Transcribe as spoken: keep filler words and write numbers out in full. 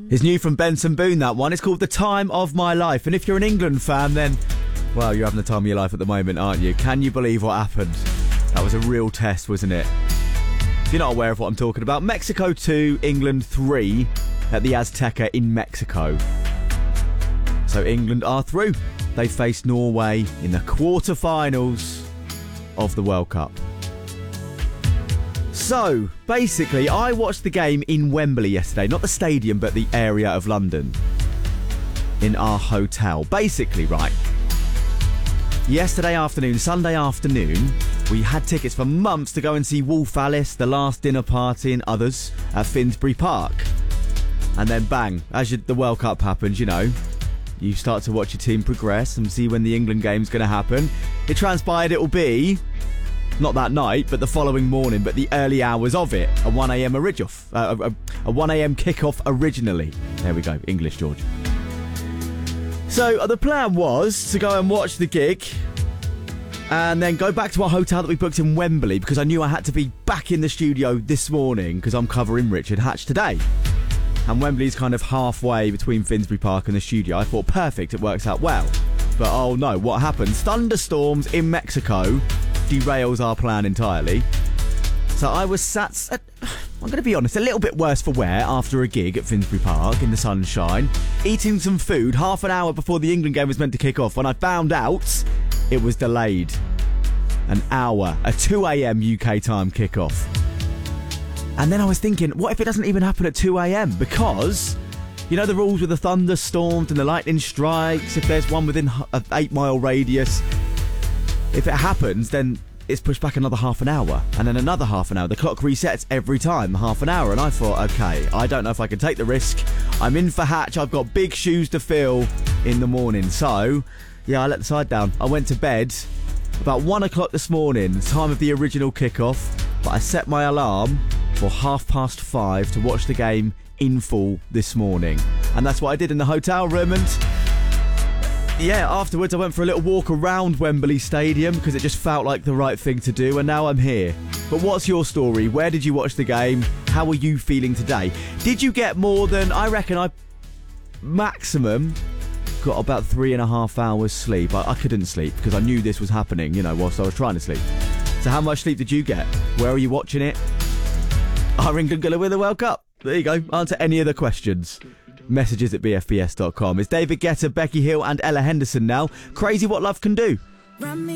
It's new from Benson Boone, that one. It's called The Time of My Life. And if you're an England fan, then, well, you're having the time of your life at the moment, aren't you? Can you believe what happened? That was a real test, wasn't it? If you're not aware of what I'm talking about, Mexico two, England three at the Azteca in Mexico. So England are through. They face Norway in the quarterfinals of the World Cup. So, basically, I watched the game in Wembley yesterday. Not the stadium, but the area of London. In our hotel. Basically, right. Yesterday afternoon, Sunday afternoon, we had tickets for months to go and see Wolf Alice, The Last Dinner Party and others at Finsbury Park. And then bang, as you, the World Cup happens, you know, you start to watch your team progress and see when the England game's going to happen. It transpired it will be... not that night, but the following morning, but the early hours of it. A one a.m. original, uh, a, a one a.m. kickoff originally. There we go, English, George. So uh, the plan was to go and watch the gig and then go back to our hotel that we booked in Wembley because I knew I had to be back in the studio this morning because I'm covering Richard Hatch today. And Wembley's kind of halfway between Finsbury Park and the studio. I thought, perfect, it works out well. But oh no, what happens? Thunderstorms in Mexico derails our plan entirely. So I was sat, at, I'm going to be honest, a little bit worse for wear after a gig at Finsbury Park in the sunshine, eating some food half an hour before the England game was meant to kick off when I found out it was delayed. An hour, a two a.m. U K time kickoff. And then I was thinking, what if it doesn't even happen at two a.m? Because, you know the rules with the thunderstorms and the lightning strikes, if there's one within an eight mile radius, if it happens, then it's pushed back another half an hour, and then another half an hour. The clock resets every time, half an hour, and I thought, okay, I don't know if I can take the risk. I'm in for Hatch. I've got big shoes to fill in the morning. So, yeah, I let the side down. I went to bed about one o'clock this morning, time of the original kickoff, but I set my alarm for half past five to watch the game in full this morning. And that's what I did in the hotel room, and yeah, afterwards I went for a little walk around Wembley Stadium because it just felt like the right thing to do, and now I'm here. But what's your story? Where did you watch the game? How are you feeling today? Did you get more than, I reckon I maximum got about three and a half hours sleep. I, I couldn't sleep because I knew this was happening, you know, whilst I was trying to sleep. So how much sleep did you get? Where are you watching it? Are England going to win the World Cup? There you go. Answer any of the questions. Messages at b f b s dot com. It's David Guetta, Becky Hill and Ella Henderson now. Crazy What Love Can Do.